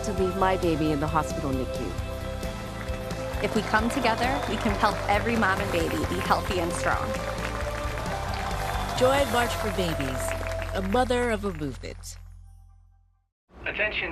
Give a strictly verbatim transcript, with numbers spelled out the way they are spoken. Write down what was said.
had to leave my baby in the hospital N I C U. If we come together, we can help every mom and baby be healthy and strong. Join March for Babies, a mother of a movement. Attention